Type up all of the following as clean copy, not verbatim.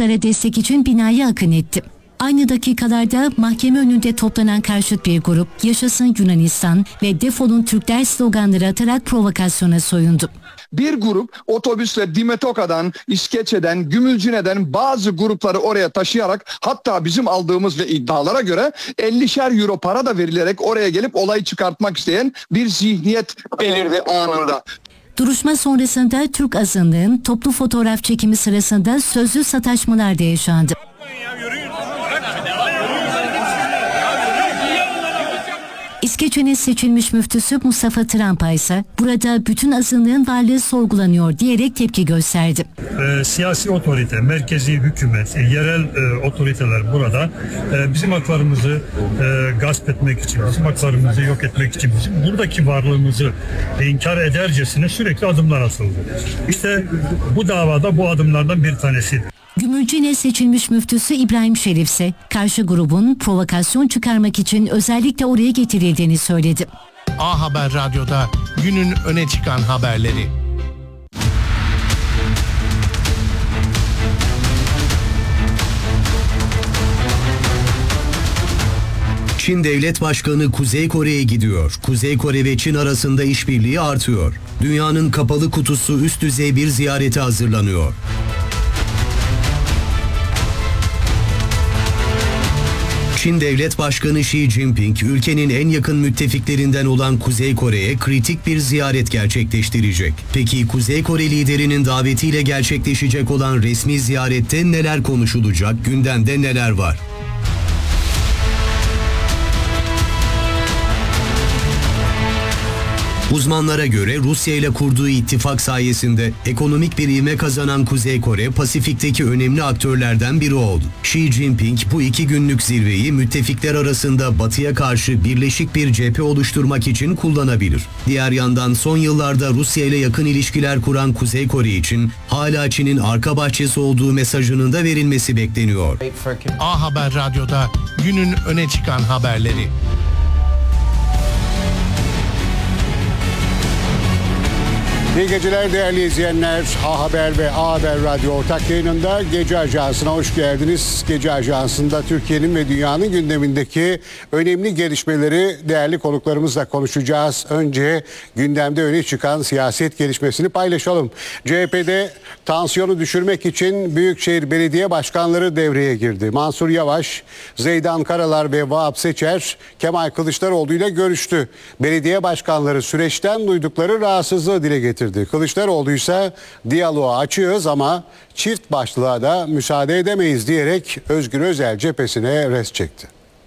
Kürtlara destek için binaya akın etti. Aynı dakikalarda mahkeme önünde toplanan karşıt bir grup "Yaşasın Yunanistan" ve "Defolun Türkler" sloganları atarak provokasyona soyundu. Bir grup otobüsle Dimetoka'dan, İskeçe'den, Gümülcine'den bazı grupları oraya taşıyarak, hatta bizim aldığımız ve iddialara göre 50'şer euro para da verilerek oraya gelip olayı çıkartmak isteyen bir zihniyet belirdi anında. Duruşma sonrasında Türk azınlığın toplu fotoğraf çekimi sırasında sözlü sataşmalar da yaşandı. İskeçe'nin seçilmiş müftüsü Mustafa Trampa ise burada bütün azınlığın varlığı sorgulanıyor diyerek tepki gösterdi. Siyasi otorite, merkezi hükümet, yerel otoriteler burada bizim haklarımızı gasp etmek için, bizim haklarımızı yok etmek için, bizim buradaki varlığımızı inkar edercesine sürekli adımlar atıldı. İşte bu davada bu adımlardan bir tanesi. Gümülcine seçilmiş müftüsü İbrahim Şerif ise karşı grubun provokasyon çıkarmak için özellikle oraya getirildiğini söyledi. A Haber Radyo'da günün öne çıkan haberleri. Çin Devlet Başkanı Kuzey Kore'ye gidiyor. Kuzey Kore ve Çin arasında işbirliği artıyor. Dünyanın kapalı kutusu üst düzey bir ziyarete hazırlanıyor. Çin Devlet Başkanı Xi Jinping, ülkenin en yakın müttefiklerinden olan Kuzey Kore'ye kritik bir ziyaret gerçekleştirecek. Peki Kuzey Kore liderinin davetiyle gerçekleşecek olan resmi ziyarette neler konuşulacak, gündemde neler var? Uzmanlara göre Rusya ile kurduğu ittifak sayesinde ekonomik bir ivme kazanan Kuzey Kore, Pasifik'teki önemli aktörlerden biri oldu. Xi Jinping bu 2 günlük zirveyi müttefikler arasında Batı'ya karşı birleşik bir cephe oluşturmak için kullanabilir. Diğer yandan son yıllarda Rusya ile yakın ilişkiler kuran Kuzey Kore için hala Çin'in arka bahçesi olduğu mesajının da verilmesi bekleniyor. A Haber Radyo'da günün öne çıkan haberleri. İyi geceler değerli izleyenler. A Haber ve A Haber Radyo ortak yayınında Gece Ajansı'na hoş geldiniz. Gece Ajansı'nda Türkiye'nin ve dünyanın gündemindeki önemli gelişmeleri değerli konuklarımızla konuşacağız. Önce gündemde öne çıkan siyaset gelişmesini paylaşalım. CHP'de tansiyonu düşürmek için Büyükşehir Belediye Başkanları devreye girdi. Mansur Yavaş, Zeydan Karalar ve Vahap Seçer Kemal Kılıçdaroğlu ile görüştü. Belediye başkanları süreçten duydukları rahatsızlığı dile getirdi. Kılıçdaroğlu ise diyaloğa açığız ama çift başlılığa da müsaade edemeyiz diyerek Özgür Özel cephesine res çekti.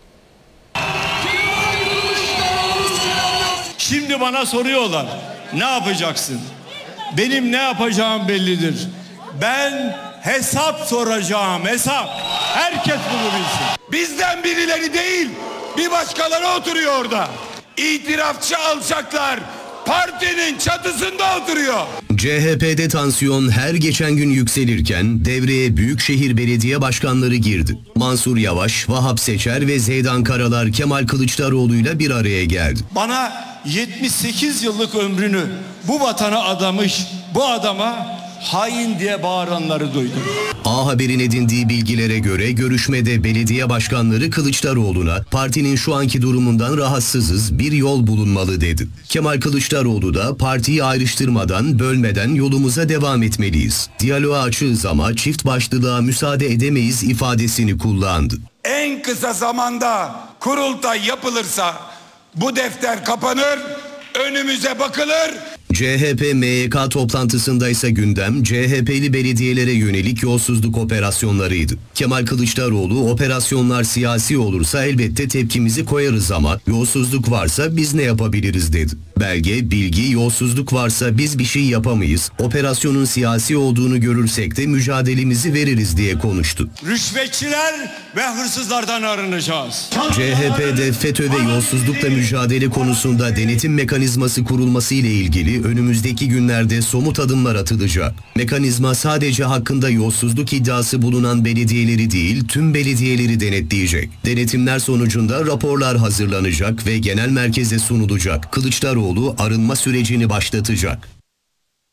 Şimdi bana soruyorlar, ne yapacaksın? Benim ne yapacağım bellidir. Ben hesap soracağım, hesap. Herkes bunu bilsin. Bizden birileri değil, bir başkaları oturuyor orada. İtirafçı alçaklar partinin çatısında oturuyor. CHP'de tansiyon her geçen gün yükselirken devreye Büyükşehir Belediye Başkanları girdi. Mansur Yavaş, Vahap Seçer ve Zeydan Karalar Kemal Kılıçdaroğlu'yla bir araya geldi. Bana 78 yıllık ömrünü bu vatana adamış bu adama hain diye bağıranları duydum. A Haber'in edindiği bilgilere göre görüşmede belediye başkanları Kılıçdaroğlu'na partinin şu anki durumundan rahatsızız, bir yol bulunmalı dedi. Kemal Kılıçdaroğlu da partiyi ayrıştırmadan, bölmeden yolumuza devam etmeliyiz. Diyaloğa açığız ama çift başlılığa müsaade edemeyiz ifadesini kullandı. En kısa zamanda kurultay yapılırsa bu defter kapanır, önümüze bakılır. CHP MYK toplantısında ise gündem CHP'li belediyelere yönelik yolsuzluk operasyonlarıydı. Kemal Kılıçdaroğlu, operasyonlar siyasi olursa elbette tepkimizi koyarız ama yolsuzluk varsa biz ne yapabiliriz dedi. Belge, bilgi, yolsuzluk varsa biz bir şey yapamayız. Operasyonun siyasi olduğunu görürsek de mücadelemizi veririz diye konuştu. Rüşvetçiler ve hırsızlardan arınacağız. CHP'de FETÖ ve yolsuzlukla mücadele konusunda denetim mekanizması kurulması ile ilgili önümüzdeki günlerde somut adımlar atılacak. Mekanizma sadece hakkında yolsuzluk iddiası bulunan belediyeleri değil, tüm belediyeleri denetleyecek. Denetimler sonucunda raporlar hazırlanacak ve genel merkeze sunulacak. Kılıçdaroğlu arınma sürecini başlatacak.